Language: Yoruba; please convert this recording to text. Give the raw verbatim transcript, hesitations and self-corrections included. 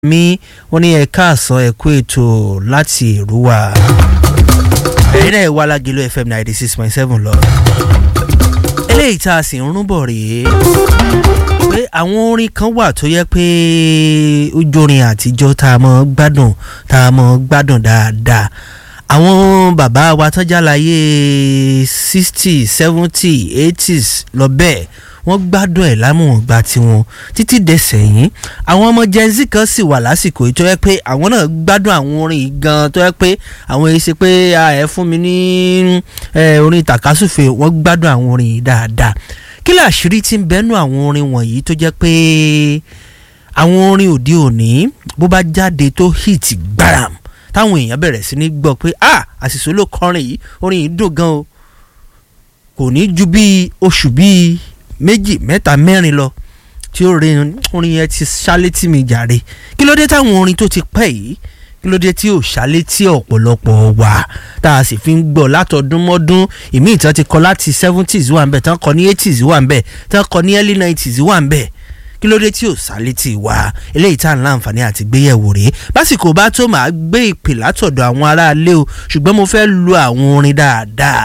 mi wọ́n ní ẹ káàsán ẹ kú ètò láti Èrúwà ẹ̀yin náà wà lágẹ̀lú F M ninety six point seven lọ. eléyìí tá a sì ń rún bọ̀ rèé pé àwọn orin kan wà tó yẹ pé ojorin àtijọ́ tá a mọ̀ gbádùn tá a mọ̀ gbádùn dáadáa àwọn bàbá wa tán jálàyé sixty seventy eighties lọ bẹ́ẹ̀ wọ́n gbádùn ẹ̀ lámùwọ̀n gba tiwọn títí dẹsẹ̀ yìí àwọn ọmọ Gen Z kan sì wà lásìkò yìí tó yẹ pé àwọn náà gbádùn àwọn orin gan tó yẹ pé àwọn èyí ṣe pé ẹ fún mi ní orin tàkásùfè wọ́n gbádùn àwọn orin yìí dáadáa kí láṣìírí tí ń bẹ́nu àwọn orin wọ̀nyí tó jẹ́ pé àwọn orin òde òní bó bá jáde tó hit gbàràm táwọn èèyàn bẹ̀rẹ̀ sí ní gbọ́ pé ah àṣìṣe ló kọrin yìí orin yìí dùn gan o kò ní ju bí oṣù bíi méjì mẹ́ta mẹ́rin lọ tí ó rin orin yẹn ti ṣálétí mi jàre kí ló dé táwọn orin tó ti pẹ́ yìí kí ló dé tí ò ṣálétí ọ̀pọ̀lọpọ̀ wà tá a sì fi ń gbọ́ látọdún mọ́dún ìmíì tán ti kọ láti seventies wà ń bẹ̀ tán kọ ní eighties wà ń bẹ̀ tán kọ ní early nineties wà ń bẹ̀ kí ló dé tí ò ṣálétí wà eléyìí tá à ń láǹfààní àti gbéyẹ̀wò rèé básìkò bá tó máa gbé ìpè látọ̀dọ̀ àwọn aráalé o ṣùgbọ́n mo fẹ́ lu àwọn orin dáadáa